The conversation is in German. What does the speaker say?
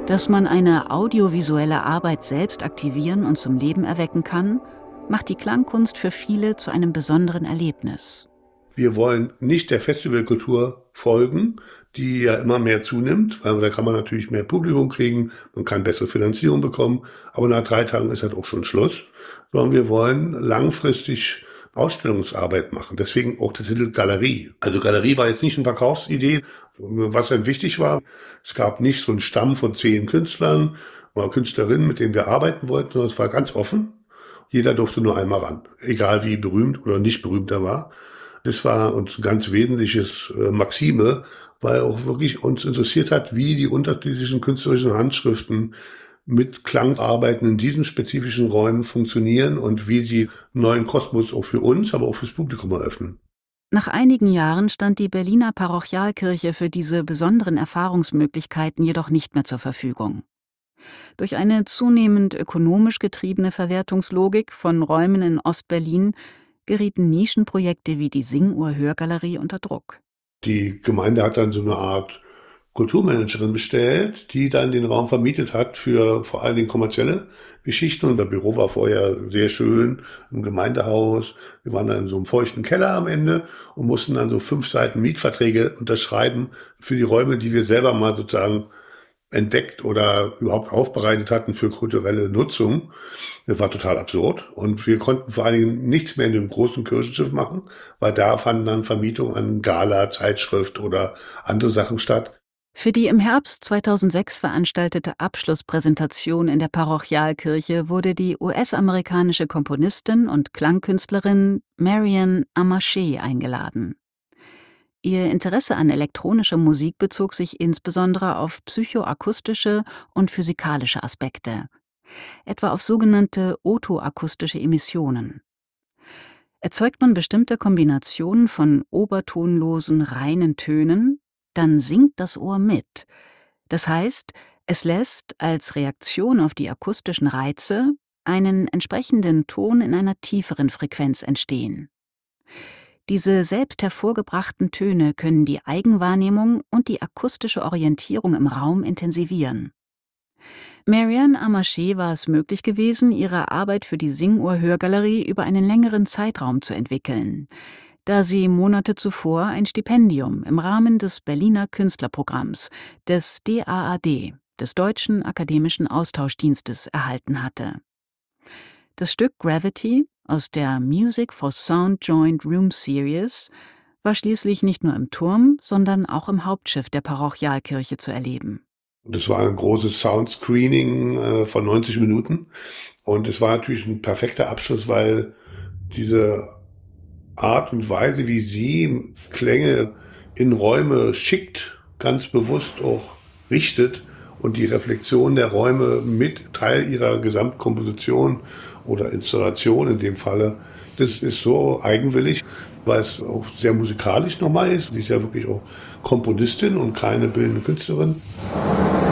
Dass man eine audiovisuelle Arbeit selbst aktivieren und zum Leben erwecken kann, macht die Klangkunst für viele zu einem besonderen Erlebnis. Wir wollen nicht der Festivalkultur folgen, die ja immer mehr zunimmt, weil da kann man natürlich mehr Publikum kriegen, man kann bessere Finanzierung bekommen, aber nach 3 Tagen ist halt auch schon Schluss. Sondern wir wollen langfristig Ausstellungsarbeit machen. Deswegen auch der Titel Galerie. Also Galerie war jetzt nicht eine Verkaufsidee, was dann wichtig war. Es gab nicht so einen Stamm von 10 Künstlern oder Künstlerinnen, mit denen wir arbeiten wollten, sondern es war ganz offen. Jeder durfte nur einmal ran, egal wie berühmt oder nicht berühmt er war. Das war uns ein ganz wesentliches Maxime, weil auch wirklich uns interessiert hat, wie die unterschiedlichen künstlerischen Handschriften mit Klangarbeiten in diesen spezifischen Räumen funktionieren und wie sie einen neuen Kosmos auch für uns, aber auch fürs Publikum eröffnen. Nach einigen Jahren stand die Berliner Parochialkirche für diese besonderen Erfahrungsmöglichkeiten jedoch nicht mehr zur Verfügung. Durch eine zunehmend ökonomisch getriebene Verwertungslogik von Räumen in Ostberlin gerieten Nischenprojekte wie die Singuhr-Hörgalerie unter Druck. Die Gemeinde hat dann so eine Art Kulturmanagerin bestellt, die dann den Raum vermietet hat für vor allen Dingen kommerzielle Geschichten. Unser Büro war vorher sehr schön im Gemeindehaus. Wir waren dann in so einem feuchten Keller am Ende und mussten dann so 5 Seiten Mietverträge unterschreiben für die Räume, die wir selber mal sozusagen entdeckt oder überhaupt aufbereitet hatten für kulturelle Nutzung. Das war total absurd. Und wir konnten vor allen Dingen nichts mehr in dem großen Kirchenschiff machen, weil da fanden dann Vermietungen an Gala, Zeitschrift oder andere Sachen statt. Für die im Herbst 2006 veranstaltete Abschlusspräsentation in der Parochialkirche wurde die US-amerikanische Komponistin und Klangkünstlerin Marian Amarche eingeladen. Ihr Interesse an elektronischer Musik bezog sich insbesondere auf psychoakustische und physikalische Aspekte, etwa auf sogenannte otoakustische Emissionen. Erzeugt man bestimmte Kombinationen von obertonlosen, reinen Tönen, dann singt das Ohr mit. Das heißt, es lässt als Reaktion auf die akustischen Reize einen entsprechenden Ton in einer tieferen Frequenz entstehen. Diese selbst hervorgebrachten Töne können die Eigenwahrnehmung und die akustische Orientierung im Raum intensivieren. Marian Amarche war es möglich gewesen, ihre Arbeit für die Singuhr-Hörgalerie über einen längeren Zeitraum zu entwickeln, da sie Monate zuvor ein Stipendium im Rahmen des Berliner Künstlerprogramms, des DAAD, des Deutschen Akademischen Austauschdienstes, erhalten hatte. Das Stück Gravity aus der Music for Sound Joint Room Series war schließlich nicht nur im Turm, sondern auch im Hauptschiff der Parochialkirche zu erleben. Das war ein großes Soundscreening von 90 Minuten. Und es war natürlich ein perfekter Abschluss, weil diese Art und Weise, wie sie Klänge in Räume schickt, ganz bewusst auch richtet und die Reflexion der Räume mit Teil ihrer Gesamtkomposition oder Installation in dem Falle, das ist so eigenwillig, weil es auch sehr musikalisch nochmal ist. Sie ist ja wirklich auch Komponistin und keine bildende Künstlerin.